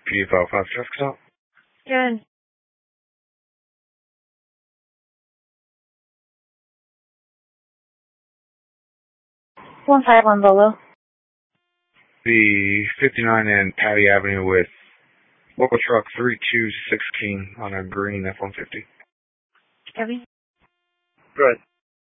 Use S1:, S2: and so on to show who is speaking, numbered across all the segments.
S1: P505 traffic stop.
S2: Good. One five one Bolo.
S1: The 59 and Patty Avenue with local truck 3216 on a green F-150.
S2: Kevin.
S1: Good.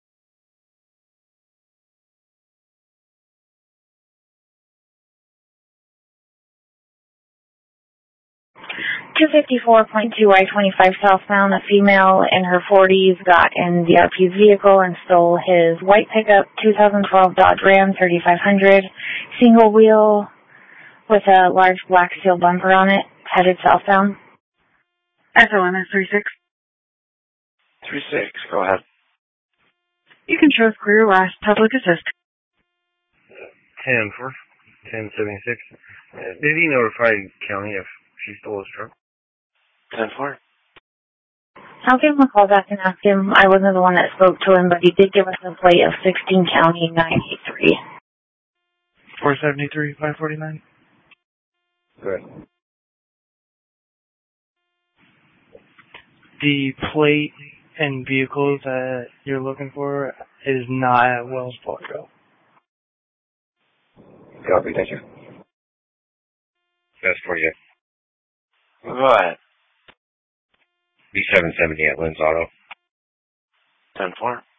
S2: 254.2 I-25 southbound, a female in her 40s got in the RP's vehicle and stole his white pickup 2012 Dodge Ram 3500, single wheel with a large black steel bumper on it, headed southbound.
S3: SOMS 36.
S1: 36, go ahead.
S3: You can show clear last public assist.
S4: 10 for 1076. Did he notify county if she stole his truck?
S1: 10-4.
S2: I'll give him a call back and ask him. I wasn't the one that spoke to him, but he did give us a plate of 16 County 983.
S1: 473, 549.
S4: Good.
S5: The plate and vehicle that you're looking for is not at Wells Fargo.
S4: Copy, thank you.
S1: That's for you.
S4: Go ahead.
S1: B770 at Lynn's Auto.
S4: 10-4.